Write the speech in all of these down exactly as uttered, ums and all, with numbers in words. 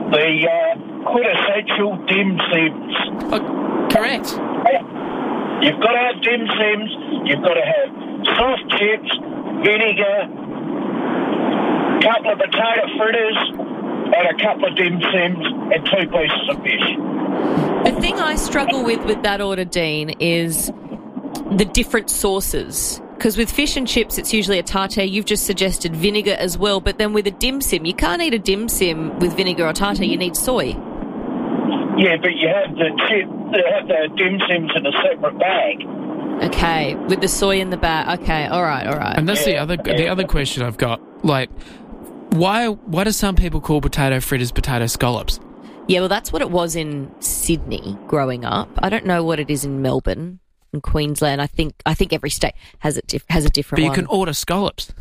the uh, quintessential dim sims. Oh, correct. You've got to have dim sims, you've got to have soft chips, vinegar, a couple of potato fritters, and a couple of dim sims, and two pieces of fish. The thing I struggle with with that order, Dean, is the different sauces. Because with fish and chips, it's usually a tartare. You've just suggested vinegar as well. But then with a dim sim, you can't eat a dim sim with vinegar or tartare. You need soy. Yeah, but you have the chip, you have the dim sims in a separate bag. Okay, with the soy in the bag. Okay, all right, all right. And that's Yeah, the other yeah. the other question I've got. Like, why why do some people call potato fritters potato scallops? Yeah, well, that's what it was in Sydney growing up. I don't know what it is in Melbourne. In Queensland, I think I think every state has it dif- has a different But you one. can order scallops.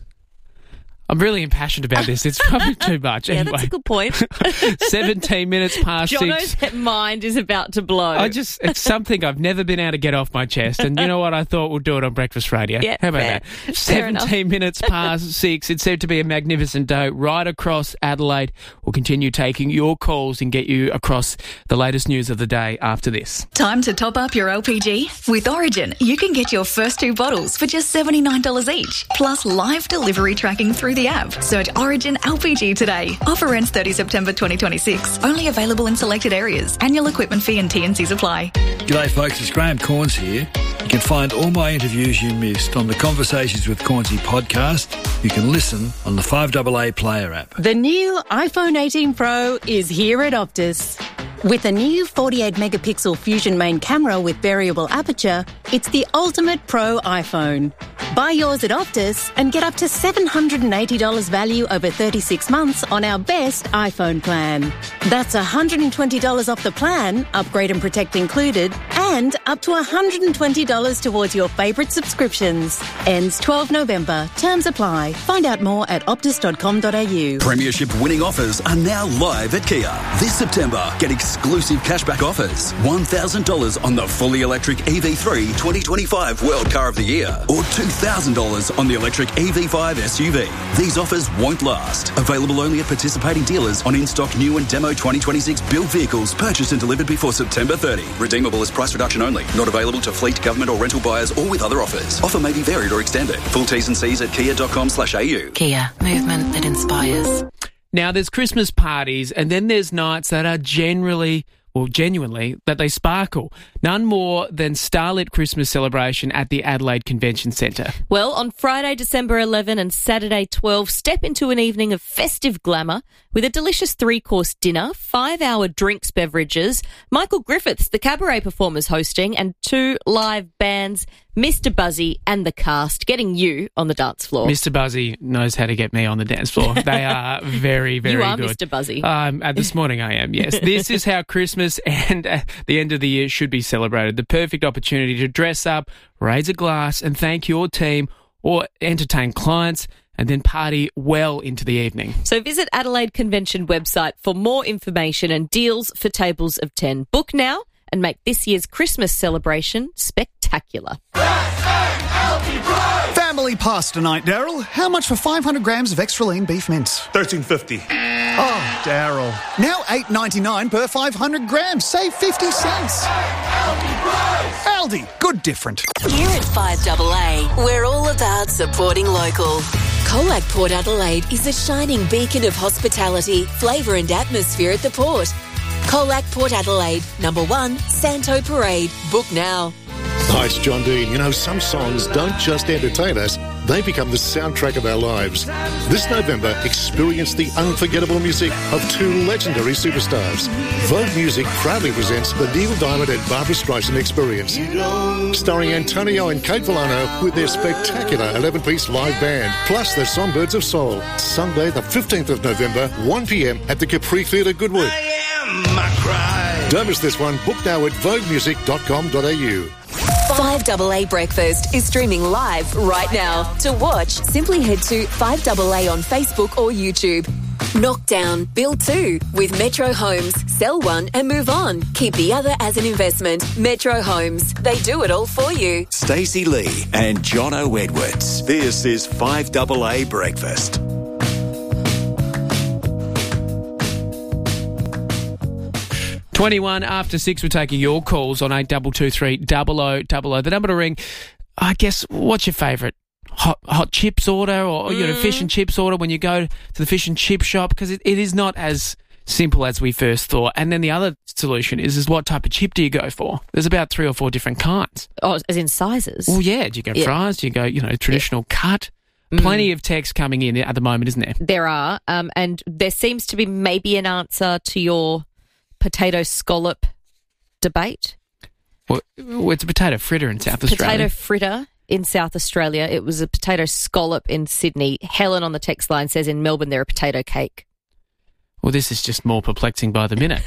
I'm really impassioned about this. It's probably too much. Yeah, anyway, that's a good point. seventeen minutes past Jono's six. mind is about to blow. I just, it's something I've never been able to get off my chest. And you know what? I thought we'll do it on breakfast radio. Yeah, How about fair. that? Fair enough. seventeen minutes past six. It seemed to be a magnificent day right across Adelaide. We'll continue taking your calls and get you across the latest news of the day after this. Time to top up your L P G? With Origin, you can get your first two bottles for just seventy-nine dollars each, plus live delivery tracking through the app. Search Origin L P G today. Offer ends thirtieth September twenty twenty-six. Only available in selected areas. Annual equipment fee and T and Cs apply. G'day folks, it's Graham Corns here. You can find all my interviews you missed on the Conversations with Cornsey podcast. You can listen on the five A A Player app. The new iPhone eighteen Pro is here at Optus. With a new forty-eight megapixel Fusion main camera with variable aperture, it's the ultimate pro iPhone. Buy yours at Optus and get up to seven hundred eighty dollars value over thirty-six months on our best iPhone plan. That's one hundred twenty dollars off the plan, upgrade and protect included, and up to one hundred twenty dollars towards your favourite subscriptions. Ends twelfth November. Terms apply. Find out more at optus dot com dot a u. Premiership winning offers are now live at Kia. This September, get exclusive cashback offers. one thousand dollars on the fully electric E V three twenty twenty-five World Car of the Year, or two thousand dollars on the electric E V five S U V. These offers won't last. Available only at participating dealers on in-stock new and demo twenty twenty-six built vehicles purchased and delivered before September thirtieth. Redeemable as price reduction only. Not available to fleet, government or rental buyers or with other offers. Offer may be varied or extended. Full T's and C's at kia dot com slash a u. Kia, movement that inspires. Now, there's Christmas parties, and then there's nights that are generally, well, genuinely, that they sparkle. None more than Starlit Christmas celebration at the Adelaide Convention Centre. Well, on Friday, December eleventh and Saturday twelfth, step into an evening of festive glamour with a delicious three-course dinner, five-hour drinks, beverages, Michael Griffiths, the cabaret performers hosting, and two live bands, Mister Buzzy and the cast, getting you on the dance floor. Mister Buzzy knows how to get me on the dance floor. They are very, very You are good. Mister Buzzy. Um, uh, this morning I am, yes. This is how Christmas and uh, the end of the year should be celebrated. The perfect opportunity to dress up, raise a glass and thank your team or entertain clients and then party well into the evening. So visit Adelaide Convention website for more information and deals for tables of ten. Book now and make this year's Christmas celebration spectacular. Family pasta night, Daryl. How much for five hundred grams of extra lean beef mince? thirteen fifty. Oh, Daryl. Now eight ninety-nine per five hundred grams. Save fifty cents. Aldi. Good different. Here at five A A, we're all about supporting local. Colac Port Adelaide is a shining beacon of hospitality, flavour and atmosphere at the port. Colac Port Adelaide, number one, Santo Parade. Book now. Hi, it's John Dean. You know, some songs don't just entertain us, they become the soundtrack of our lives. This November, experience the unforgettable music of two legendary superstars. Vogue Music proudly presents the Neil Diamond and Barbra Streisand Experience, starring Antonio and Kate Villano with their spectacular eleven-piece live band, plus the Songbirds of Soul. Sunday, the fifteenth of November, one p.m. at the Capri Theatre, Goodwood. Don't miss this one. Book now at vogue music dot com dot a u. five A A Breakfast is streaming live right now. To watch, simply head to five A A on Facebook or YouTube. Knockdown, build two with Metro Homes. Sell one and move on. Keep the other as an investment. Metro Homes. They do it all for you. Stacey Lee and Jono Edwards. This is five A A Breakfast. twenty-one after six, we're taking your calls on eight two two three, double oh double oh. The number to ring, I guess, what's your favourite? Hot hot chips order or, mm. you know, fish and chips order when you go to the fish and chip shop? Because it, it is not as simple as we first thought. And then the other solution is, is what type of chip do you go for? There's about three or four different kinds. Oh, as in sizes? Well, yeah. Do you go yeah. fries? Do you go, you know, traditional yeah. cut? Mm. Plenty of text coming in at the moment, isn't there? There are. Um, and there seems to be maybe an answer to your potato scallop debate. Well, it's a potato fritter in South Australia. Potato fritter in South Australia. It was a potato scallop in Sydney. Helen on the text line says in Melbourne they're a potato cake. Well, this is just more perplexing by the minute.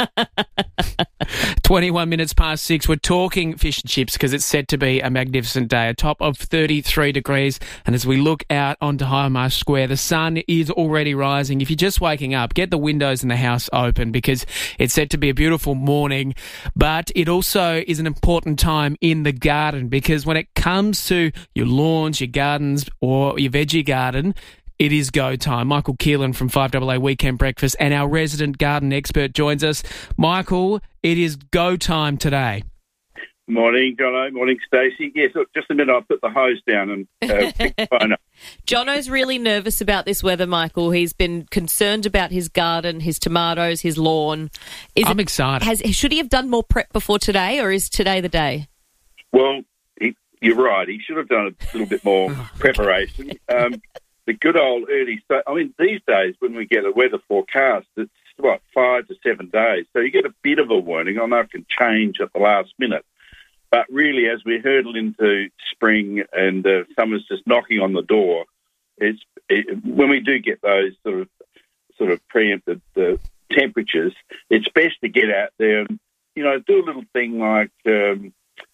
twenty-one minutes past six. We're talking fish and chips because it's set to be a magnificent day, a top of thirty-three degrees. And as we look out onto Hindmarsh Square, the sun is already rising. If you're just waking up, get the windows in the house open because it's set to be a beautiful morning. But it also is an important time in the garden because when it comes to your lawns, your gardens or your veggie garden, it is go time. Michael Keelan from five A A Weekend Breakfast and our resident garden expert joins us. Michael, it is go time today. Morning, Jono. Morning, Stacey. Yes, look, just a minute. I'll put the hose down and uh, pick the phone up. Jono's really nervous about this weather, Michael. He's been concerned about his garden, his tomatoes, his lawn. Is I'm it, excited. Has, should he have done more prep before today, or is today the day? Well, he, you're right. He should have done a little bit more preparation. Um, the good old early start. I mean, these days when we get a weather forecast, it's, what, five to seven days. So you get a bit of a warning. I know it can change at the last minute. But really, as we hurtle into spring and uh, summer's just knocking on the door, it's it, when we do get those sort of sort of preempted uh, temperatures, it's best to get out there and, you know, do a little thing like um,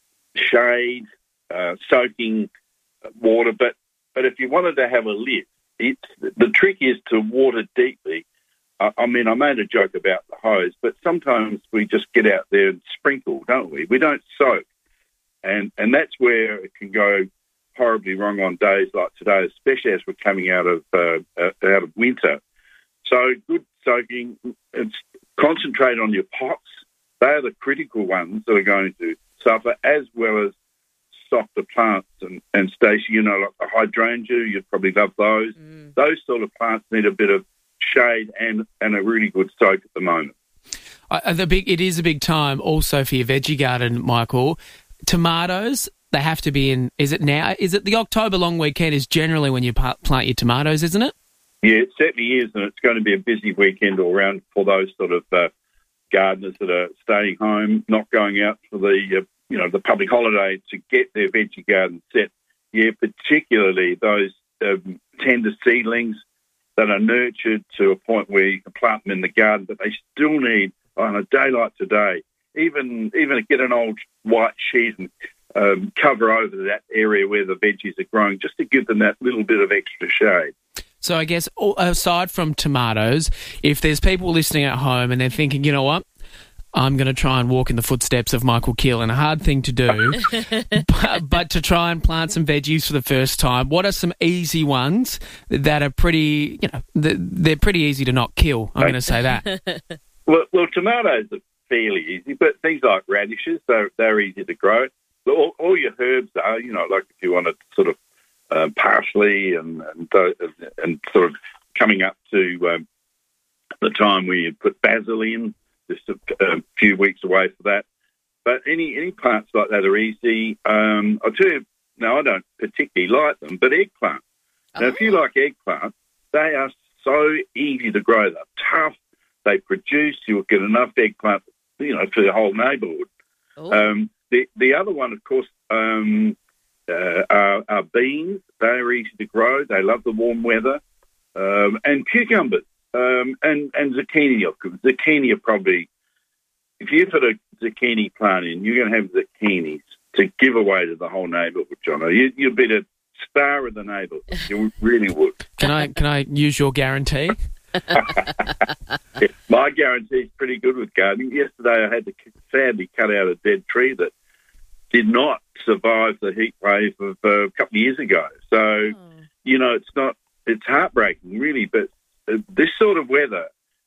shade, uh, soaking water. But but if you wanted to have a lift, it's, the trick is to water deeply. I, I mean, I made a joke about the hose, but sometimes we just get out there and sprinkle, don't we? We don't soak. And and that's where it can go horribly wrong on days like today, especially as we're coming out of uh, out of winter. So good soaking, it's concentrate on your pots. They are the critical ones that are going to suffer, as well as softer plants. And, and Stacey, you know, like the hydrangea, you'd probably love those. Mm. Those sort of plants need a bit of shade and, and a really good soak at the moment. Uh, the big, it is a big time also for your veggie garden, Michael. Tomatoes, they have to be in, is it now? Is it the October long weekend is generally when you plant your tomatoes, isn't it? Yeah, it certainly is, and it's going to be a busy weekend all around for those sort of uh, gardeners that are staying home, not going out for the, uh, you know, the public holiday to get their veggie garden set. Yeah, particularly those um, tender seedlings that are nurtured to a point where you can plant them in the garden, but they still need, on a day like today, Even even get an old white sheet and um, cover over that area where the veggies are growing, just to give them that little bit of extra shade. So I guess aside from tomatoes, if there's people listening at home and they're thinking, you know what, I'm going to try and walk in the footsteps of Michael Keelan, a hard thing to do, but, but to try and plant some veggies for the first time, what are some easy ones that are pretty, you know, they're pretty easy to not kill? I'm going to say that. well, well, tomatoes are fairly easy, but things like radishes, they're, they're easy to grow. All, all your herbs are, you know, like if you wanted sort of uh, parsley and and, uh, and sort of coming up to um, the time where you put basil in, just a, a few weeks away for that. But any any plants like that are easy. Um, I'll tell you, now I don't particularly like them, but eggplant. Now, oh. if you like eggplant, they are so easy to grow. They're tough. They produce. You'll get enough eggplant, you know, for the whole neighbourhood. Um, the the other one, of course, um, uh, are, are beans. They're easy to grow. They love the warm weather. Um, and cucumbers um, and, and zucchini, of course. Zucchini are probably, if you put a zucchini plant in, you're going to have zucchinis to give away to the whole neighbourhood, Jono. You, you'd be the star of the neighbourhood. You really would. Can I can I use your guarantee? Yeah, my guarantee is pretty good with gardening. Yesterday I had to sadly cut out a dead tree that did not survive the heat wave of uh, a couple of years ago. So, oh. you know, it's not, it's heartbreaking really, but uh, this sort of weather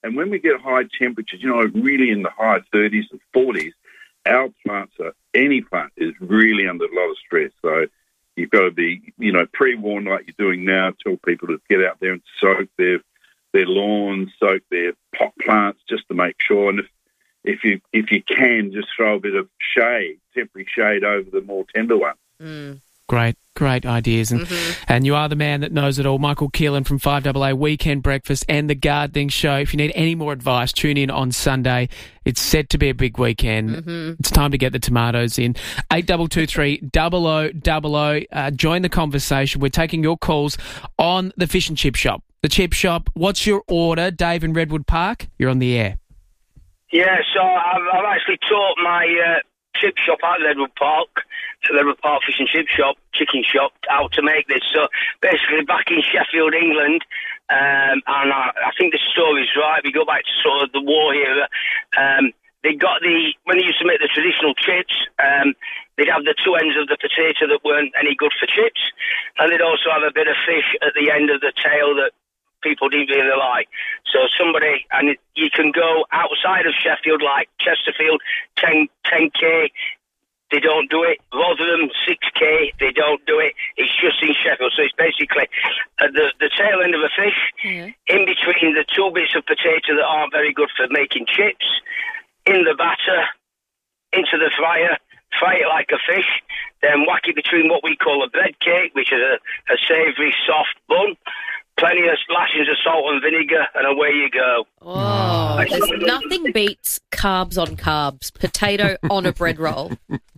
And when we get high temperatures, you know, really in the high thirties and forties, our plants are, any plant is really under a lot of stress. So you've got to be, you know, pre-warned like you're doing now, tell people to get out there and soak their their lawns, soak their pot plants just to make sure. And if, if you if you can, just throw a bit of shade, temporary shade over the more tender ones. Mm. Great, great ideas. And Mm-hmm. and you are the man that knows it all. Michael Keelan from five A A Weekend Breakfast and the Gardening Show. If you need any more advice, tune in on Sunday. It's set to be a big weekend. Mm-hmm. It's time to get the tomatoes in. eight two two three, double oh double oh. Uh, join the conversation. We're taking your calls on the Fish and Chip Shop. The Chip Shop, what's your order? Dave in Redwood Park, you're on the air. Yeah, so I've, I've actually taught my uh, chip shop at Redwood Park, the Redwood Park Fish and Chip Shop, chicken shop, how to make this. So basically back in Sheffield, England, um, and I, I think the story's right, we go back to sort of the war era, um, they got the, when they used to make the traditional chips, um, they'd have the two ends of the potato that weren't any good for chips, and they'd also have a bit of fish at the end of the tail that people didn't really like. So somebody, and it, you can go outside of Sheffield, like Chesterfield, ten K, they don't do it. Rotherham, six K, they don't do it. It's just in Sheffield. So it's basically at the, the tail end of a fish, Yeah. in between the two bits of potato that aren't very good for making chips, in the batter, into the fryer, fry it like a fish, then whack it between what we call a bread cake, which is a, a savoury, soft bun, plenty of lashings of salt and vinegar, and away you go. Oh, there's nothing beats carbs on carbs. Potato on a bread roll.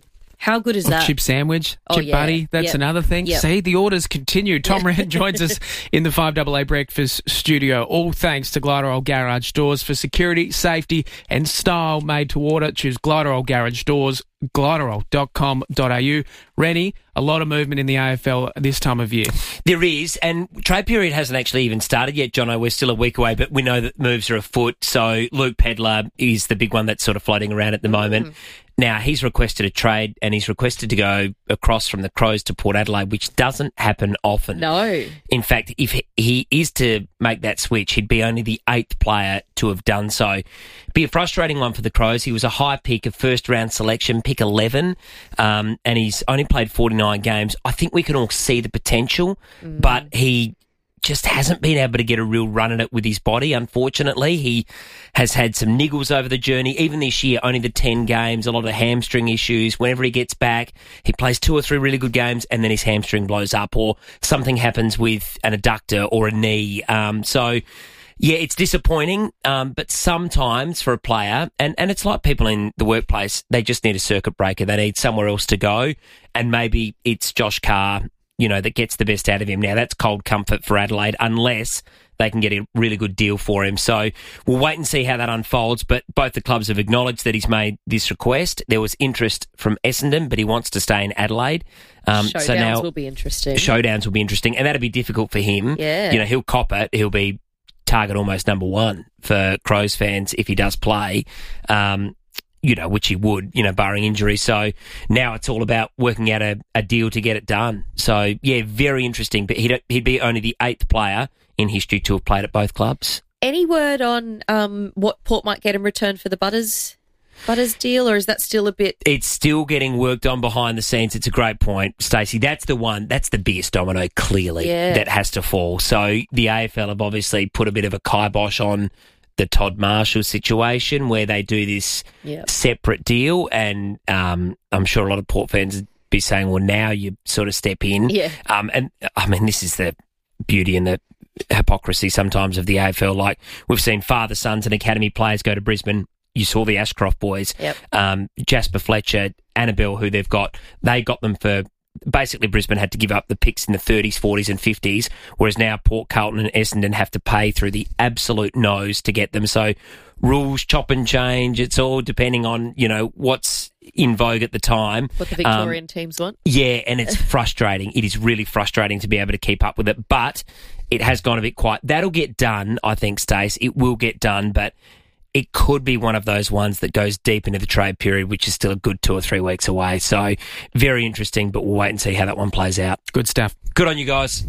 How good is Or that? chip sandwich, Oh, chip yeah. buddy, that's Yep. another thing. Yep. See, the orders continue. Tom Rand joins us in the five A A Breakfast studio. All thanks to Glyderol Garage Doors for security, safety and style made to order. Choose Glyderol Garage Doors, glyderol dot com dot a u. Rennie, a lot of movement in the A F L this time of year. There is, and trade period hasn't actually even started yet, Jono. We're still a week away, but we know that moves are afoot. So Luke Pedlar is the big one that's sort of floating around at the moment. Now, he's requested a trade, and he's requested to go across from the Crows to Port Adelaide, which doesn't happen often. No. In fact, if he- he is to make that switch, he'd be only the eighth player to have done so. Be a frustrating one for the Crows. He was a high pick, a first-round selection, pick eleven, um, and he's only played forty-nine games. I think we can all see the potential, but he just hasn't been able to get a real run at it with his body, unfortunately. He has had some niggles over the journey. Even this year, only the ten games, a lot of hamstring issues. Whenever he gets back, he plays two or three really good games and then his hamstring blows up or something happens with an adductor or a knee. Um, so... Yeah, it's disappointing, um, but sometimes for a player, and, and it's like people in the workplace, they just need a circuit breaker. They need somewhere else to go, and maybe it's Josh Carr, you know, that gets the best out of him. Now, that's cold comfort for Adelaide, unless they can get a really good deal for him. So we'll wait and see how that unfolds, but both the clubs have acknowledged that he's made this request. There was interest from Essendon, but he wants to stay in Adelaide. Um, Showdowns so now, will be interesting. Showdowns will be interesting, and that'll be difficult for him. Yeah. You know, he'll cop it. He'll be target almost number one for Crows fans if he does play, um, you know, which he would, you know, barring injury. So now it's all about working out a, a deal to get it done. So, yeah, very interesting. But he'd, he'd be only the eighth player in history to have played at both clubs. Any word on um, what Port might get in return for the Butters Butters deal, or is that still a bit... It's still getting worked on behind the scenes. It's a great point, Stacey. That's the one, that's the biggest domino, clearly, Yeah. that has to fall. So the A F L have obviously put a bit of a kibosh on the Todd Marshall situation where they do this Yep. separate deal, and um, I'm sure a lot of Port fans would be saying, well, now you sort of step in. Yeah. Um, and, I mean, this is the beauty and the hypocrisy sometimes of the A F L. Like, we've seen father, sons and academy players go to Brisbane. You saw the Ashcroft boys, Yep. um, Jasper Fletcher, Annabelle, who they've got. They got them for basically Brisbane had to give up the picks in the thirties, forties, and fifties, whereas now Port Carlton and Essendon have to pay through the absolute nose to get them. So rules chop and change. It's all depending on, you know, what's in vogue at the time. What the Victorian um, teams want. Yeah, and it's frustrating. It is really frustrating to be able to keep up with it, but it has gone a bit quiet. That'll get done, I think, Stace. It will get done, but it could be one of those ones that goes deep into the trade period, which is still a good two or three weeks away. So very interesting, but we'll wait and see how that one plays out. Good stuff. Good on you guys.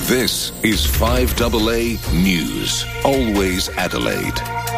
This is five A A News. Always Adelaide.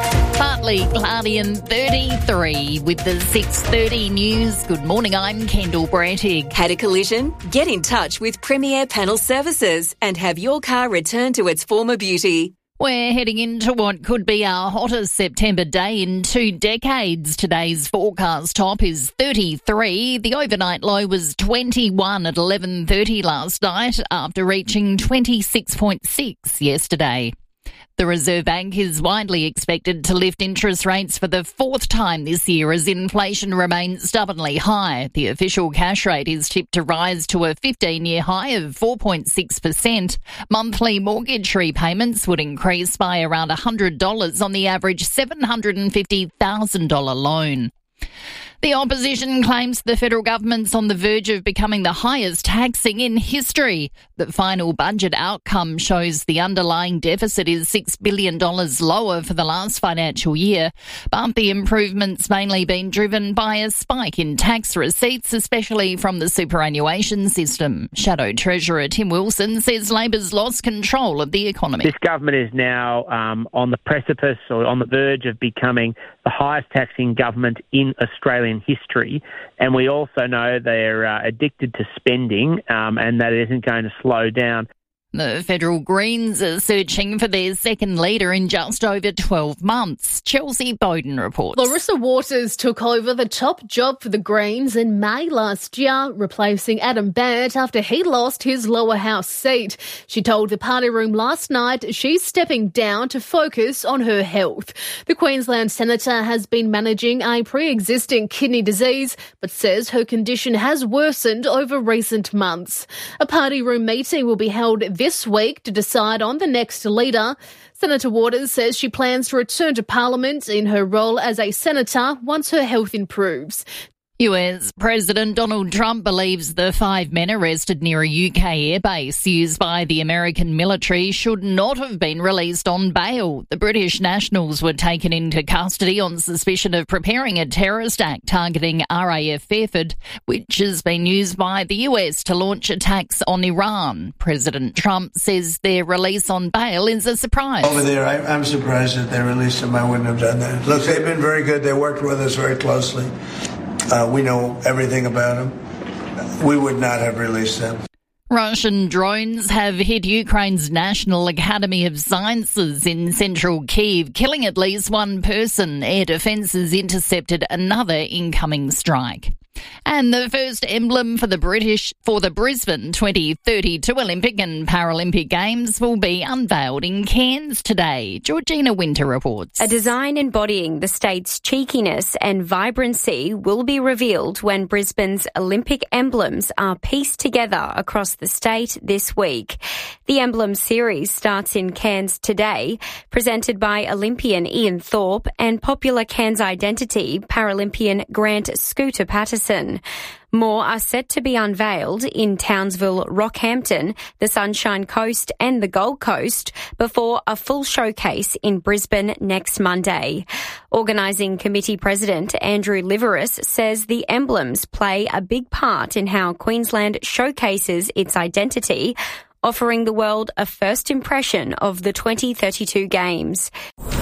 Partly cloudy and thirty-three with the six thirty news. Good morning, I'm Kendall Brantig. Had a collision? Get in touch with Premier Panel Services and have your car returned to its former beauty. We're heading into what could be our hottest September day in two decades. Today's forecast top is thirty-three. The overnight low was twenty-one at eleven thirty last night after reaching twenty-six point six yesterday. The Reserve Bank is widely expected to lift interest rates for the fourth time this year as inflation remains stubbornly high. The official cash rate is tipped to rise to a fifteen-year high of four point six percent. Monthly mortgage repayments would increase by around one hundred dollars on the average seven hundred fifty thousand dollars loan. The opposition claims the federal government's on the verge of becoming the highest taxing in history. The final budget outcome shows the underlying deficit is six billion dollars lower for the last financial year, but the improvement's mainly been driven by a spike in tax receipts, especially from the superannuation system. Shadow Treasurer Tim Wilson says Labor's lost control of the economy. This government is now um, on the precipice or on the verge of becoming the highest taxing government in Australian history, and we also know they're uh, addicted to spending um, and that it isn't going to slow down. The Federal Greens are searching for their second leader in just over twelve months. Chelsea Bowden reports. Larissa Waters took over the top job for the Greens in May last year, replacing Adam Bant after he lost his lower house seat. She told the party room last night she's stepping down to focus on her health. The Queensland Senator has been managing a pre-existing kidney disease, but says her condition has worsened over recent months. A party room meeting will be held this week to decide on the next leader. Senator Waters says she plans to return to Parliament in her role as a senator once her health improves. U S President Donald Trump believes the five men arrested near a U K airbase used by the American military should not have been released on bail. The British nationals were taken into custody on suspicion of preparing a terrorist act targeting R A F Fairford, which has been used by the U S to launch attacks on Iran. President Trump says their release on bail is a surprise. Over there, I, I'm surprised that they released them. I wouldn't have done that. Look, they've been very good. They worked with us very closely. Uh, we know everything about them. We would not have released them. Russian drones have hit Ukraine's National Academy of Sciences in central Kyiv, killing at least one person. Air defence has intercepted another incoming strike. And the first emblem for the British for the Brisbane twenty thirty-two Olympic and Paralympic Games will be unveiled in Cairns today. Georgina Winter reports. A design embodying the state's cheekiness and vibrancy will be revealed when Brisbane's Olympic emblems are pieced together across the state this week. The emblem series starts in Cairns today, presented by Olympian Ian Thorpe and popular Cairns identity Paralympian Grant Scooter Patterson. More are set to be unveiled in Townsville, Rockhampton, the Sunshine Coast and the Gold Coast before a full showcase in Brisbane next Monday. Organising Committee President Andrew Liveris says the emblems play a big part in how Queensland showcases its identity, offering the world a first impression of the twenty thirty-two Games.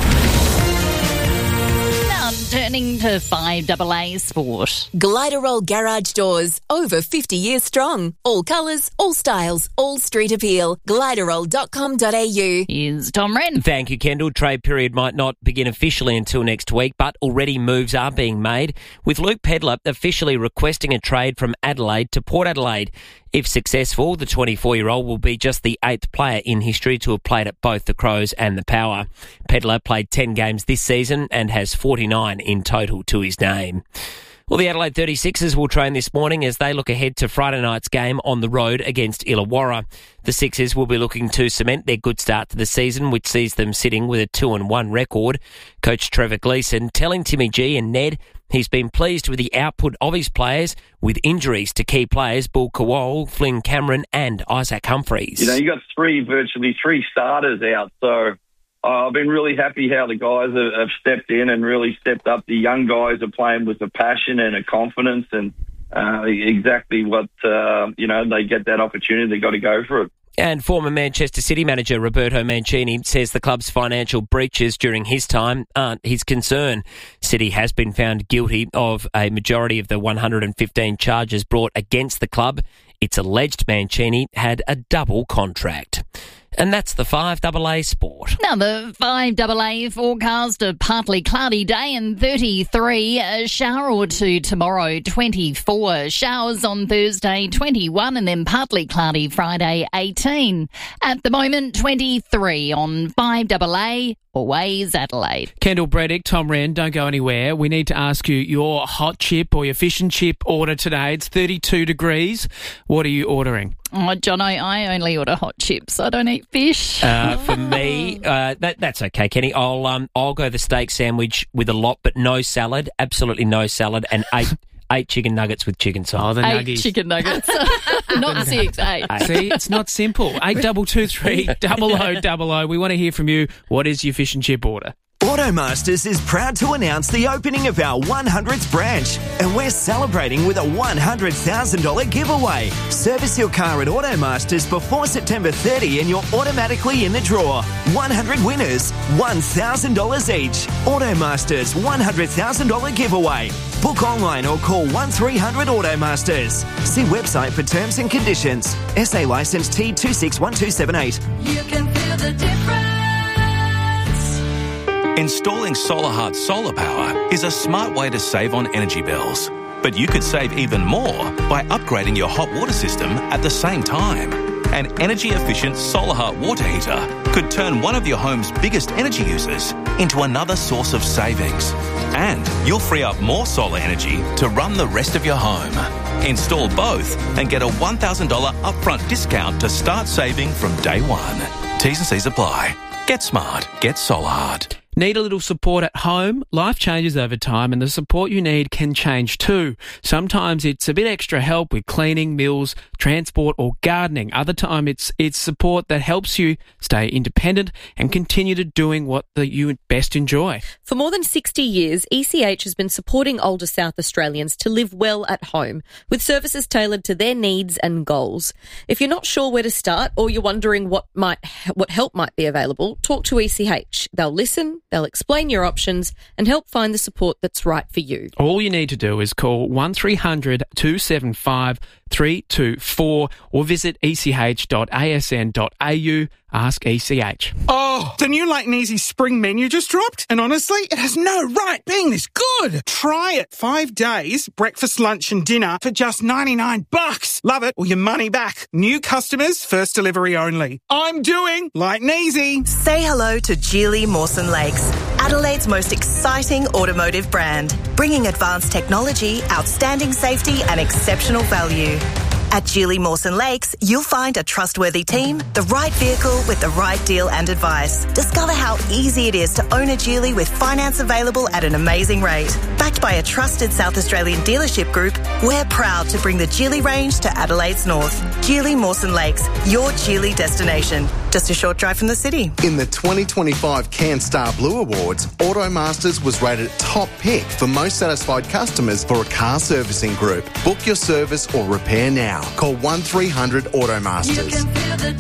Turning to five A A Sport. Gliderol Garage Doors, over fifty years strong. All colours, all styles, all street appeal. Gliderol dot com dot a u. Here's Tom Wren. Thank you, Kendall. Trade period might not begin officially until next week, but already moves are being made, with Luke Pedlar officially requesting a trade from Adelaide to Port Adelaide. If successful, the twenty-four-year-old will be just the eighth player in history to have played at both the Crows and the Power. Pedlar played ten games this season and has forty-nine in total to his name. Well, the Adelaide thirty-sixers will train this morning as they look ahead to Friday night's game on the road against Illawarra. The Sixers will be looking to cement their good start to the season, which sees them sitting with a two and one record. Coach Trevor Gleeson telling Timmy G and Ned he's been pleased with the output of his players, with injuries to key players Bull Kowal, Flynn Cameron and Isaac Humphries. You know, you got three, virtually three starters out, so uh, I've been really happy how the guys have, have stepped in and really stepped up. The young guys are playing with a passion and a confidence, and uh, exactly what, uh, you know, they get that opportunity, they got to go for it. And former Manchester City manager Roberto Mancini says the club's financial breaches during his time aren't his concern. City has been found guilty of a majority of the one hundred fifteen charges brought against the club. It's alleged Mancini had a double contract. And that's the five double A Sport. Now the five double A forecast, a partly cloudy day and thirty-three, a shower or two tomorrow, twenty-four, showers on Thursday, twenty-one, and then partly cloudy Friday, eighteen. At the moment, twenty-three on five double A, always Adelaide. Kendall Bredick, Tom Wren, don't go anywhere. We need to ask you your hot chip or your fish and chip order today. It's thirty-two degrees. What are you ordering? Oh, Jono, I only order hot chips. I don't eat fish. Uh, for me, uh, that that's okay, Kenny. I'll um I'll go the steak sandwich with a lot, but no salad. Absolutely no salad, and eight eight chicken nuggets with chicken sauce. Oh, the eight nuggies. chicken nuggets, not six, eight. See, it's not simple. Eight double two three double o double o. We want to hear from you. What is your fish and chip order? Automasters is proud to announce the opening of our one hundredth branch, and we're celebrating with a one hundred thousand dollars giveaway. Service your car at Automasters before September thirtieth and you're automatically in the draw. one hundred winners, one thousand dollars each. Automasters one hundred thousand dollars giveaway. Book online or call one three hundred Automasters. See website for terms and conditions. S A licence T two six one two seven eight. You can feel the difference. Installing SolarHeart solar power is a smart way to save on energy bills. But you could save even more by upgrading your hot water system at the same time. An energy-efficient SolarHeart water heater could turn one of your home's biggest energy users into another source of savings. And you'll free up more solar energy to run the rest of your home. Install both and get a one thousand dollars upfront discount to start saving from day one. T's and C's apply. Get smart. Get SolarHeart. Need a little support at home? Life changes over time and the support you need can change too. Sometimes it's a bit extra help with cleaning, meals, transport or gardening. Other time it's it's support that helps you stay independent and continue to doing what the, you best enjoy. For more than sixty years, E C H has been supporting older South Australians to live well at home with services tailored to their needs and goals. If you're not sure where to start or you're wondering what might what help might be available, talk to E C H. They'll listen, they'll explain your options and help find the support that's right for you. All you need to do is call one three hundred two seven five three two four or visit e c h dot a s n dot a u. Ask E C H. Oh, the new Late and Easy spring menu just dropped, and honestly, it has no right being this good. Try it. Five days, breakfast, lunch and dinner for just ninety-nine bucks. Love it or your money back. New customers, first delivery only. I'm doing Light and Easy. Say hello to Geely Mawson Lakes, Adelaide's most exciting automotive brand, bringing advanced technology, outstanding safety and exceptional value. At Geely Mawson Lakes, you'll find a trustworthy team, the right vehicle with the right deal and advice. Discover how easy it is to own a Geely with finance available at an amazing rate. Backed by a trusted South Australian dealership group, we're proud to bring the Geely range to Adelaide's north. Geely Mawson Lakes, your Geely destination. Just a short drive from the city. In the twenty twenty-five CanStar Blue Awards, Automasters was rated top pick for most satisfied customers for a car servicing group. Book your service or repair now. Call one three hundred Automasters. You can feel the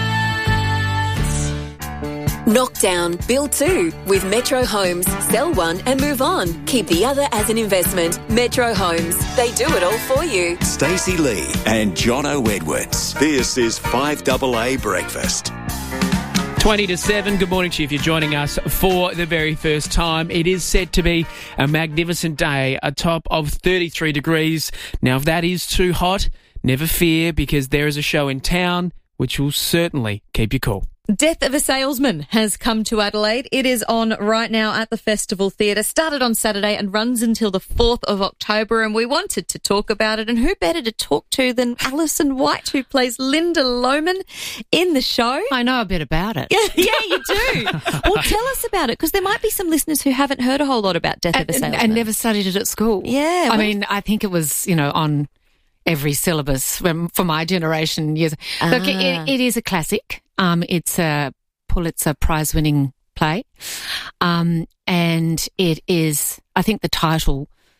difference. Knockdown, build two with Metro Homes. Sell one and move on. Keep the other as an investment. Metro Homes. They do it all for you. Stacey Lee and Jono Edwards. This is five double A Breakfast. twenty to seven. Good morning to you if you're joining us for the very first time. It is said to be a magnificent day, a top of thirty-three degrees. Now, if that is too hot, never fear, because there is a show in town which will certainly keep you cool. Death of a Salesman has come to Adelaide. It is on right now at the Festival Theatre. Started on Saturday and runs until the fourth of October, and we wanted to talk about it. And who better to talk to than Alison White, who plays Linda Lohman in the show? I know a bit about it. Yeah, yeah, you do. Well, tell us about it, because there might be some listeners who haven't heard a whole lot about Death and, of a Salesman. And never studied it at school. Yeah. I mean, I think it was, you know, on every syllabus for my generation. Years. Ah. Look, it, it is a classic. Um, it's a Pulitzer Prize-winning play, um, and it is, I think the title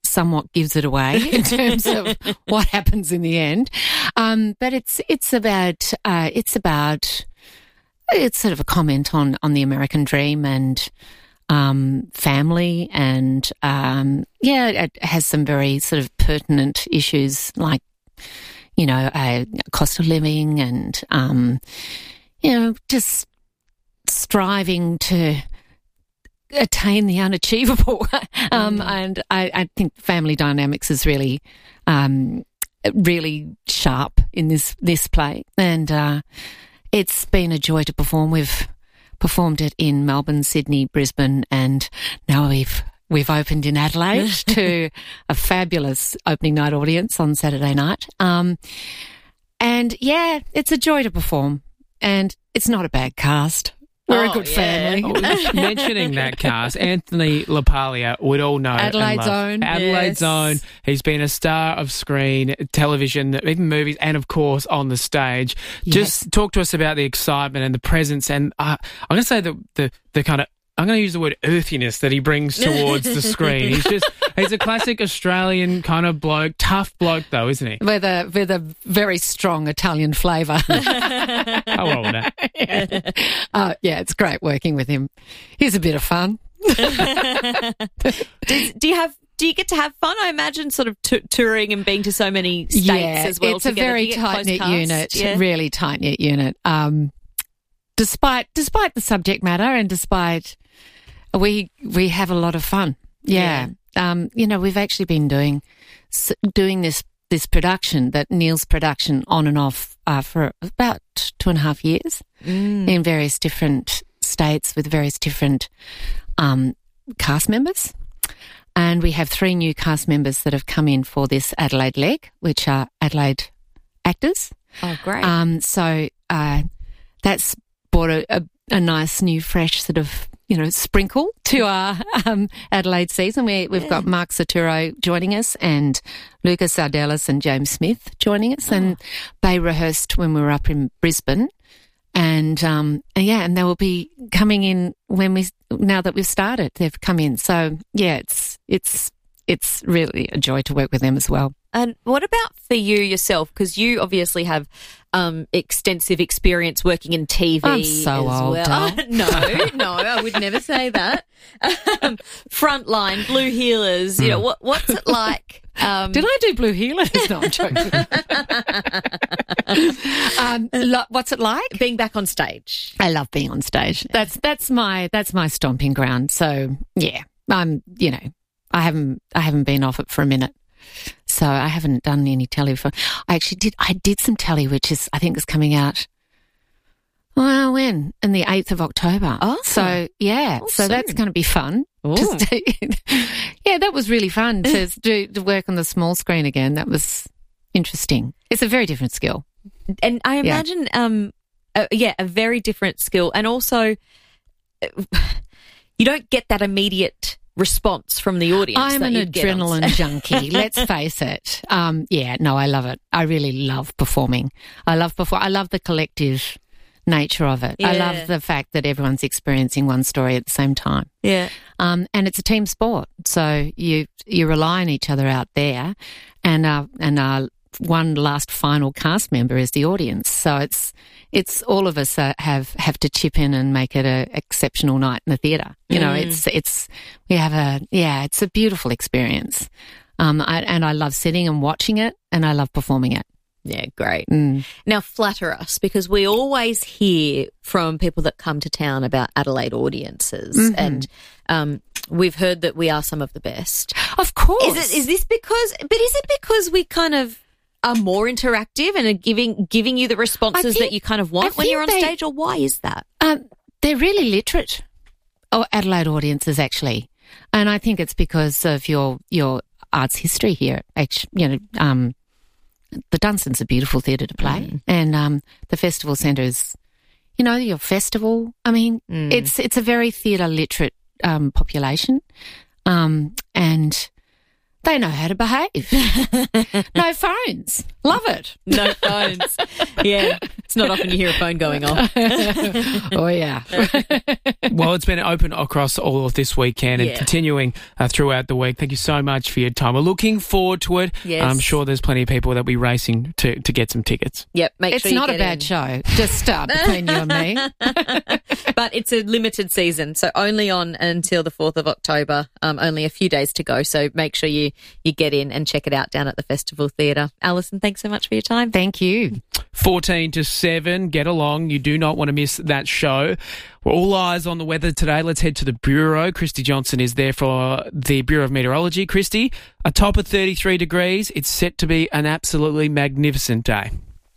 somewhat gives it away in terms of what happens in the end. Um, but it's it's about uh, it's about it's sort of a comment on on the American dream and um, family, and um, yeah, it has some very sort of pertinent issues like, you know, uh, cost of living and um, you know, just striving to attain the unachievable. um, mm. And I, I think family dynamics is really, um, really sharp in this, this play. And uh, it's been a joy to perform. We've performed it in Melbourne, Sydney, Brisbane, and now we've we've opened in Adelaide to a fabulous opening night audience on Saturday night. Um, and yeah, it's a joy to perform. And it's not a bad cast. We're oh, a good yeah. family. Oh, mentioning that cast, Anthony LaPaglia would all know. Adelaide's Own. Adelaide's yes. Own. He's been a star of screen, television, even movies, and of course on the stage. Yes. Just talk to us about the excitement and the presence. And uh, I'm going to say the, the, the kind of, I'm going to use the word earthiness that he brings towards the screen. He's just, he's a classic Australian kind of bloke, tough bloke though, isn't he? With a, with a very strong Italian flavour. Oh, well, no. yeah. Uh, yeah, it's great working with him. He's a bit of fun. Does, do you have, do you get to have fun? I imagine sort of t- touring and being to so many states yeah, as well. It's a very tight-knit unit, yeah. really tight-knit unit. Um, despite, despite the subject matter and despite... We we have a lot of fun. Yeah. yeah. Um, you know, we've actually been doing doing this this production, that Neil's production, on and off uh, for about two and a half years mm. in various different states with various different um, cast members. And we have three new cast members that have come in for this Adelaide leg, which are Adelaide actors. Oh, great. Um, so uh, that's brought a, a, a nice new fresh sort of, you know, sprinkle to our um, Adelaide season. We, we've yeah. got Mark Saturo joining us and Lucas Sardellis and James Smith joining us. Oh. And they rehearsed when we were up in Brisbane. And, um, and, yeah, and they will be coming in when we, now that we've started, they've come in. So, yeah, it's, it's, it's really a joy to work with them as well. And what about for you yourself? Because you obviously have um, extensive experience working in T V. I'm so as old. Well. Oh, no, no, I would never say that. Um, Frontline, Blue Heelers. You know, what, what's it like? Um, Did I do Blue Heelers? No, I'm joking. um, lo- what's it like? Being back on stage. I love being on stage. That's that's my that's my stomping ground. So yeah, I'm you know I haven't I haven't been off it for a minute. So I haven't done any telly for. I actually did. I did some telly, which is I think is coming out. Well, when? On the eighth of October. Oh, so yeah. Oh, so soon. that's going to be fun. To yeah, that was really fun to do to work on the small screen again. That was interesting. It's a very different skill, and I imagine, yeah, um, uh, yeah, a very different skill, and also you don't get that immediate response from the audience. I'm that an you'd adrenaline get on... junkie. Let's face it. Um, yeah, no, I love it. I really love performing. I love perform. I love the collective nature of it. Yeah. I love the fact that everyone's experiencing one story at the same time. Yeah. Um, and it's a team sport, so you you rely on each other out there, and our and our one last final cast member is the audience. So it's it's all of us uh, have have to chip in and make it an exceptional night in the theatre. You know, mm. it's it's we have a yeah, it's a beautiful experience. Um, I, and I love sitting and watching it, and I love performing it. Yeah, great. Mm. Now, flatter us, because we always hear from people that come to town about Adelaide audiences, mm-hmm. and um, we've heard that we are some of the best. Of course. Is it? Is this because? But is it because we kind of are more interactive and are giving giving you the responses think, that you kind of want when you're on they, stage, or why is that? Um, they're really literate. Oh, Adelaide audiences, actually, and I think it's because of your your arts history here. Actually, you know. Um, The Dunstan's a beautiful theatre to play, mm. and um, the Festival Centre is, you know, your festival. I mean, mm. it's it's a very theatre literate um, population, um, and They know how to behave. No phones. Love it. No phones. Yeah. It's not often you hear a phone going off. Oh, yeah. Well, it's been open across all of this weekend and Yeah. continuing uh, throughout the week. Thank you so much for your time. We're looking forward to it. Yes. I'm sure there's plenty of people that'll be racing to, to get some tickets. Yep. Make It's sure you not a get bad in. show. Just uh, between you and me. But it's a limited season, so only on until the fourth of October. Um, only a few days to go, so make sure you, you get in and check it out down at the Festival Theatre. Alison, thanks so much for your time. Thank you. fourteen to seven, get along. You do not want to miss that show. We're all eyes on the weather today. Let's head to the Bureau. Christy Johnson is there for the Bureau of Meteorology. Christy, a top of thirty-three degrees. It's set to be an absolutely magnificent day.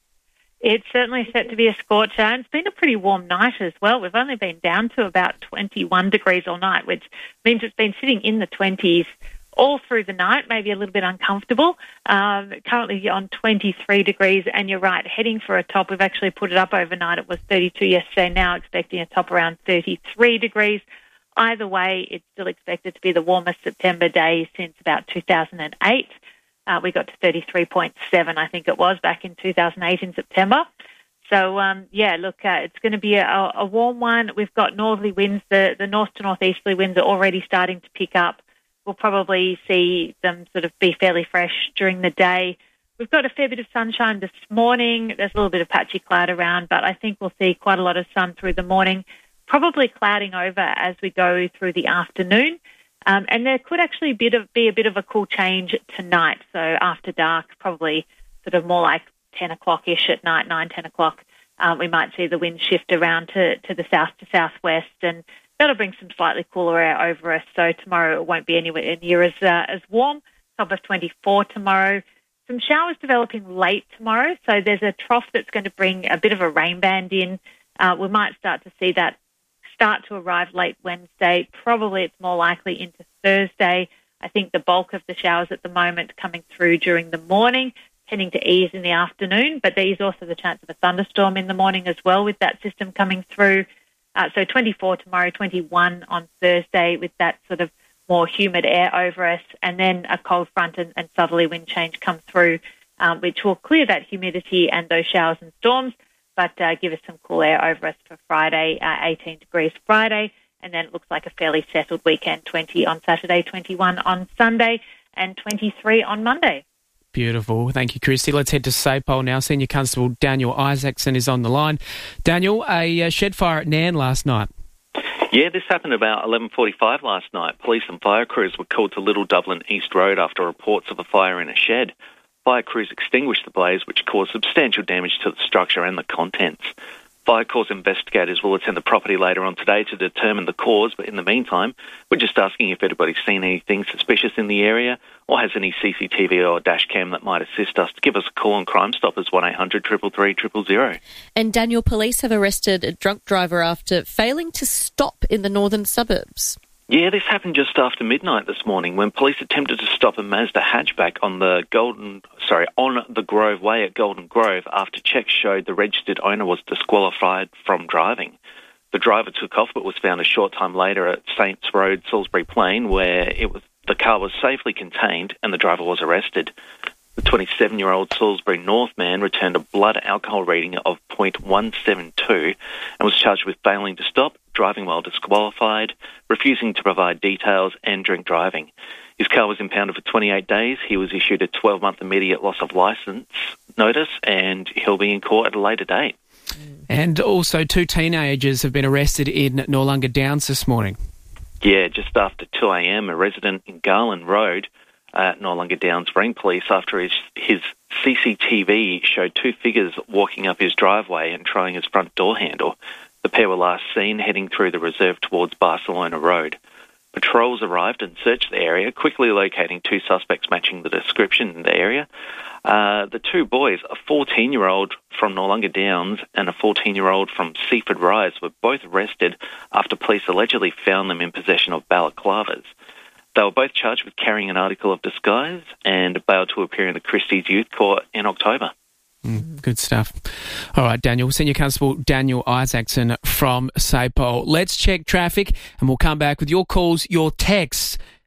It's certainly set to be a scorcher, and it's been a pretty warm night as well. We've only been down to about twenty-one degrees all night, which means it's been sitting in the twenties all through the night, maybe a little bit uncomfortable. Um, currently on twenty-three degrees, and you're right, heading for a top. We've actually put it up overnight. It was thirty-two yesterday, now expecting a top around thirty-three degrees. Either way, it's still expected to be the warmest September day since about two thousand eight. Uh, we got to thirty-three point seven, I think it was, back in two thousand eight in September. So, um, yeah, look, uh, it's going to be a, a warm one. We've got northerly winds. The, the north to northeasterly winds are already starting to pick up. We'll probably see them sort of be fairly fresh during the day. We've got a fair bit of sunshine this morning. There's a little bit of patchy cloud around, but I think we'll see quite a lot of sun through the morning, probably clouding over as we go through the afternoon. Um, and there could actually bit of, be a bit of a cool change tonight. So after dark, probably sort of more like ten o'clock-ish at night, nine, ten o'clock, um, we might see the wind shift around to, to the south to southwest, and that'll bring some slightly cooler air over us. So tomorrow it won't be anywhere near as, uh, as warm. Top of twenty-four tomorrow. Some showers developing late tomorrow. So there's a trough that's going to bring a bit of a rain band in. Uh, we might start to see that start to arrive late Wednesday. Probably it's more likely into Thursday. I think the bulk of the showers at the moment coming through during the morning, tending to ease in the afternoon, but there is also the chance of a thunderstorm in the morning as well with that system coming through. Uh, so twenty-four tomorrow, twenty-one on Thursday with that sort of more humid air over us, and then a cold front and, and southerly wind change come through, um, which will clear that humidity and those showers and storms, but uh, give us some cool air over us for Friday, uh, eighteen degrees Friday, and then it looks like a fairly settled weekend, twenty on Saturday, twenty-one on Sunday, and twenty-three on Monday. Beautiful. Thank you, Christy. Let's head to Sapole now. Senior Constable Daniel Isaacson is on the line. Daniel, a uh, shed fire at Nairn last night. Yeah, this happened about eleven forty-five last night. Police and fire crews were called to Little Dublin East Road after reports of a fire in a shed. Fire crews extinguished the blaze, which caused substantial damage to the structure and the contents. Fire Corps investigators will attend the property later on today to determine the cause, but in the meantime, we're just asking if anybody's seen anything suspicious in the area or has any C C T V or dash cam that might assist us. To give us a call on Crime Stoppers, one eight hundred three three three zero zero. And Daniel, police have arrested a drunk driver after failing to stop in the northern suburbs. Yeah, this happened just after midnight this morning when police attempted to stop a Mazda hatchback on the Golden, sorry, on the Grove Way at Golden Grove after checks showed the registered owner was disqualified from driving. The driver took off but was found a short time later at Saints Road, Salisbury Plain, where it was the car was safely contained and the driver was arrested. The twenty-seven-year-old Salisbury North man returned a blood alcohol reading of zero point one seven two and was charged with failing to stop, driving while disqualified, refusing to provide details, and drink driving. His car was impounded for twenty-eight days. He was issued a twelve-month immediate loss of licence notice, and he'll be in court at a later date. And also two teenagers have been arrested in Noarlunga Downs this morning. Yeah, just after two a.m, a resident in Garland Road at Noarlunga Downs rang police after his, his C C T V showed two figures walking up his driveway and trying his front door handle. The pair were last seen heading through the reserve towards Barcelona Road. Patrols arrived and searched the area, quickly locating two suspects matching the description in the area. Uh, the two boys, a fourteen-year-old from Noarlunga Downs and a fourteen-year-old from Seaford Rise, were both arrested after police allegedly found them in possession of balaclavas. They were both charged with carrying an article of disguise and bailed to appear in the Christie's Youth Court in October. Mm, good stuff. All right, Daniel. Senior Constable Daniel Isaacson from Sapole. Let's check traffic and we'll come back with your calls, your texts,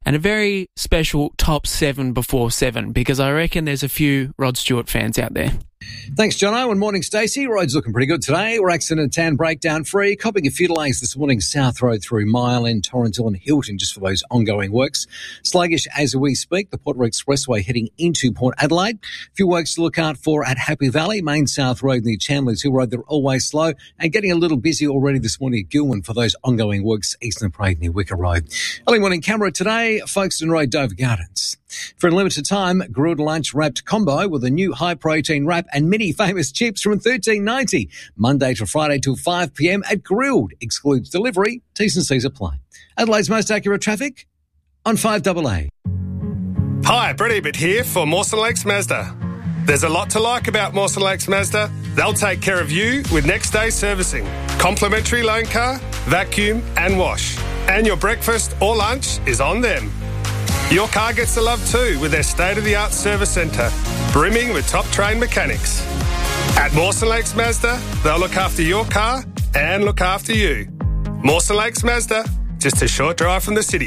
and a very special top seven before seven, because I reckon there's a few Rod Stewart fans out there. Thanks, Jono, and morning, Stacey. Roads looking pretty good today. We're accident and tan breakdown free. Copping a few delays this morning, South Road through Mile End, Torrensville and Hilton, just for those ongoing works. Sluggish as we speak, the Port Road Expressway heading into Port Adelaide. A few works to look out for at Happy Valley, Main South Road near Chandler's Hill Road. They're always slow and getting a little busy already this morning at Gilman for those ongoing works, Eastern Parade near Wicker Road. Early morning camera today, Folkestone Road, Dover Gardens. For a limited time, grilled lunch wrapped combo with a new high-protein wrap and mini famous chips from thirteen ninety. Monday to Friday till five p.m. at Grilled. Excludes delivery. T's and C's apply. Adelaide's most accurate traffic on five double A. Hi, Brett Ebert here for Mawson Lakes Mazda. There's a lot to like about Mawson Lakes Mazda. They'll take care of you with next day servicing, complimentary loan car, vacuum and wash. And your breakfast or lunch is on them. Your car gets the love too with their state-of-the-art service centre, brimming with top-trained mechanics. At Mawson Lakes Mazda, they'll look after your car and look after you. Mawson Lakes Mazda, just a short drive from the city.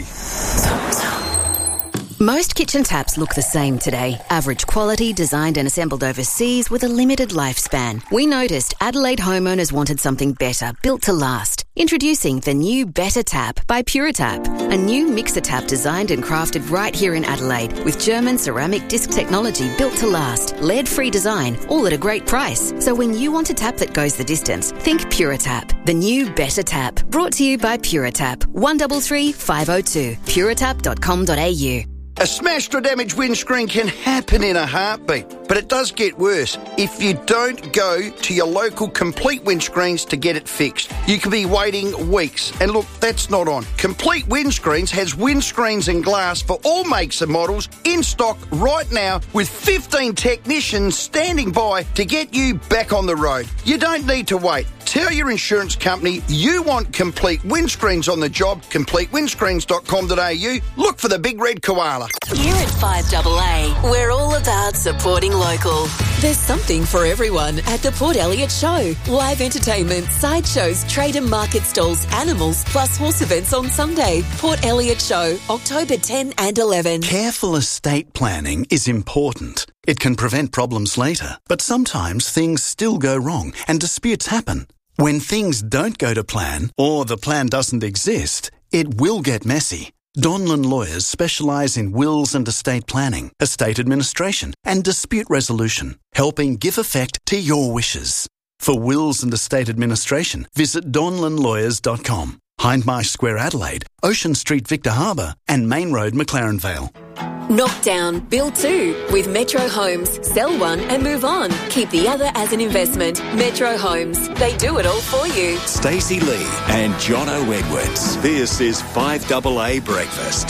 Most kitchen taps look the same today. Average quality, designed and assembled overseas with a limited lifespan. We noticed Adelaide homeowners wanted something better, built to last. Introducing the new Better Tap by PuraTap, a new mixer tap designed and crafted right here in Adelaide with German ceramic disc technology built to last, lead-free design, all at a great price. So when you want a tap that goes the distance, think PuraTap, the new Better Tap. Brought to you by PuraTap, one three three, five oh two, puratap dot com dot a u. A smashed or damaged windscreen can happen in a heartbeat, but it does get worse if you don't go to your local Complete Windscreens to get it fixed. You could be waiting weeks, and look, that's not on. Complete Windscreens has windscreens and glass for all makes and models in stock right now with fifteen technicians standing by to get you back on the road. You don't need to wait. Tell your insurance company you want Complete Windscreens on the job, complete windscreens dot com dot a u. Look for the big red koala. Here at five double A, we're all about supporting local. There's something for everyone at the Port Elliot Show. Live entertainment, sideshows, trade and market stalls, animals, plus horse events on Sunday. Port Elliot Show, October tenth and eleventh. Careful estate planning is important. It can prevent problems later, but sometimes things still go wrong and disputes happen. When things don't go to plan, or the plan doesn't exist, it will get messy. Donlan Lawyers specialise in wills and estate planning, estate administration and dispute resolution, helping give effect to your wishes. For wills and estate administration, visit donlan lawyers dot com. Hindmarsh Square Adelaide, Ocean Street Victor Harbour and Main Road McLaren Vale. Knock down, build two with Metro Homes. Sell one and move on. Keep the other as an investment. Metro Homes. They do it all for you. Stacey Lee and Jono Edwards. This is five double A Breakfast.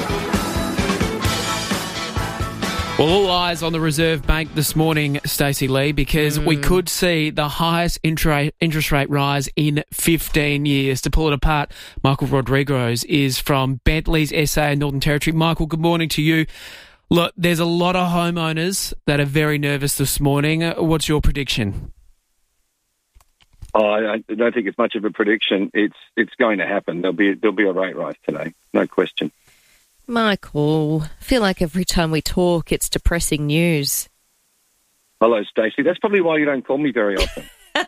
Well, all eyes on the Reserve Bank this morning, Stacey Lee, because mm. we could see the highest intra- interest rate rise in fifteen years. To pull it apart, Michael Rodriguez is from Bentley's S A Northern Territory. Michael, good morning to you. Look, there's a lot of homeowners that are very nervous this morning. What's your prediction? Oh, I don't think it's much of a prediction. It's it's going to happen. There'll be there'll be a rate rise today, no question. Michael, I feel like every time we talk, it's depressing news. Hello, Stacey. That's probably why you don't call me very often.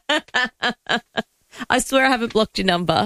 I swear I haven't blocked your number.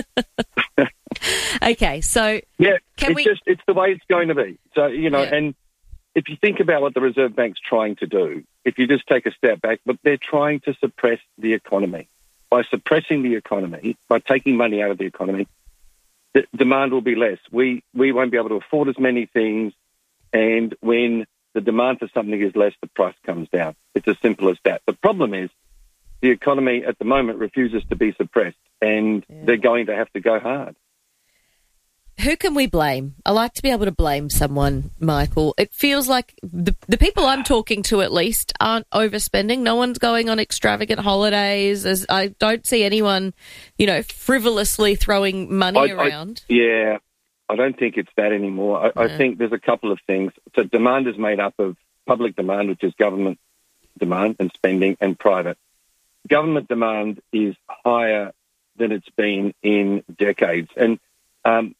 Okay, so yeah, can it's we? Just, it's the way it's going to be. So you know, Yeah. and if you think about what the Reserve Bank's trying to do, if you just take a step back, but they're trying to suppress the economy. By suppressing the economy, by taking money out of the economy, the demand will be less. We we won't be able to afford as many things, and when the demand for something is less, the price comes down. It's as simple as that. The problem is the economy at the moment refuses to be suppressed, and yeah. they're going to have to go hard. Who can we blame? I like to be able to blame someone, Michael. It feels like the, the people I'm talking to, at least, aren't overspending. No one's going on extravagant holidays. As I don't see anyone, you know, frivolously throwing money I, around. I, yeah, I don't think it's that anymore. I, Yeah. I think there's a couple of things. So demand is made up of public demand, which is government demand and spending, and private. Government demand is higher than it's been in decades. And um,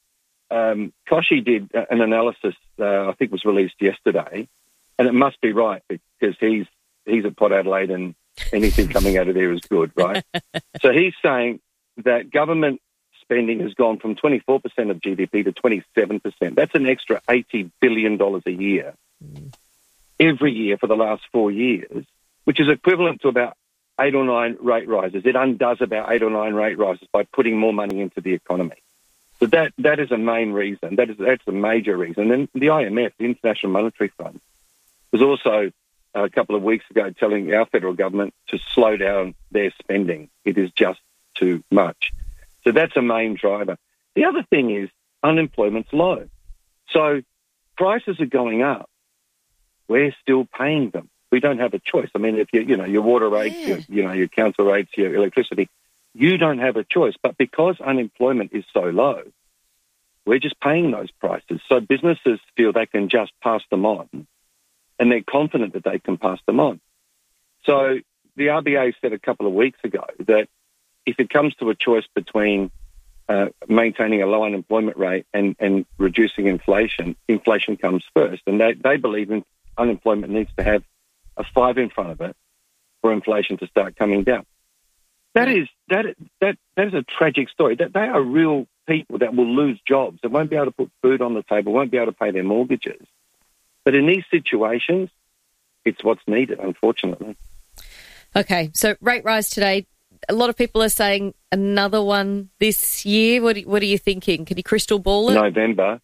um, Koshy did an analysis, uh, I think was released yesterday, and it must be right because he's he's at Port Adelaide and anything coming out of there is good, right? So he's saying that government spending has gone from twenty-four percent of G D P to twenty-seven percent. That's an extra eighty billion dollars a year, mm. every year for the last four years, which is equivalent to about eight or nine rate rises. It undoes about eight or nine rate rises by putting more money into the economy. So that that is a main reason. That is that's a major reason. And the I M F, the International Monetary Fund, was also a couple of weeks ago telling our federal government to slow down their spending. It is just too much. So that's a main driver. The other thing is unemployment's low. So prices are going up. We're still paying them. We don't have a choice. I mean, if you, you know, your water rates, yeah. your, you know, your council rates, your electricity, you don't have a choice. But because unemployment is so low, we're just paying those prices. So businesses feel they can just pass them on, and they're confident that they can pass them on. So the R B A said a couple of weeks ago that if it comes to a choice between uh, maintaining a low unemployment rate and, and reducing inflation, inflation comes first. And they, they believe in unemployment needs to have a five in front of it for inflation to start coming down. That is that that that is a tragic story. That they are real people that will lose jobs, that won't be able to put food on the table, won't be able to pay their mortgages. But in these situations, it's what's needed, unfortunately. Okay, so rate rise today. A lot of people are saying another one this year. What, what are you thinking? Can you crystal ball it? November.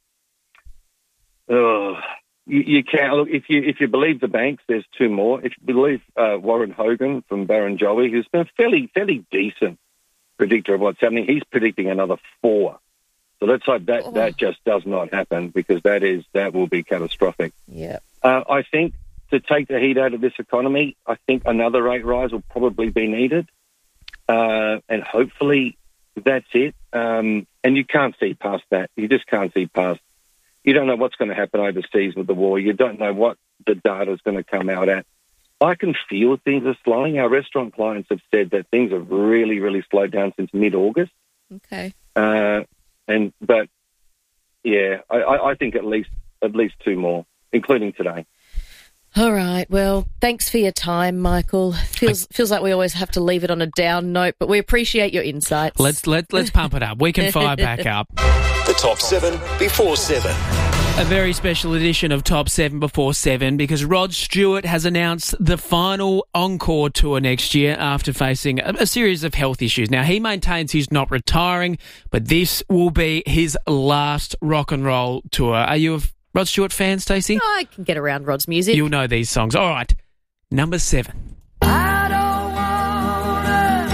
Oh, you, you can't. Look, if you if you believe the banks, there's two more. If you believe uh, Warren Hogan from Barrenjoey, who's been a fairly, fairly decent predictor of what's happening, he's predicting another four. So let's hope that oh. that just does not happen, because that is that will be catastrophic. Yeah. Uh, I think to take the heat out of this economy, I think another rate rise will probably be needed. Uh, and hopefully that's it. Um, and you can't see past that. You just can't see past. You don't know what's going to happen overseas with the war. You don't know what the data is going to come out at. I can feel things are slowing. Our restaurant clients have said that things have really, really slowed down since mid-August. Okay. Uh, and but yeah, I, I think at least at least two more, including today. All right. Well, thanks for your time, Michael. Feels feels like we always have to leave it on a down note, but we appreciate your insights. Let's let let's pump it up. We can fire back up. The top seven before seven. A very special edition of Top seven Before seven, because Rod Stewart has announced the final Encore tour next year after facing a, a series of health issues. Now, he maintains he's not retiring, but this will be his last rock and roll tour. Are you a Rod Stewart fan, Stacey? Oh, I can get around Rod's music. You'll know these songs. All right, number seven. I don't wanna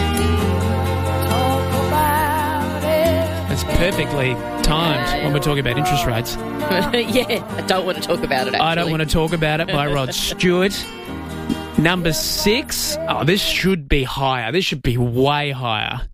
talk about it. It's perfectly timed when we're talking about interest rates. Yeah, I don't want to talk about it, actually. I don't want to talk about it by Rod Stewart. Number six. Oh, this should be higher. This should be way higher.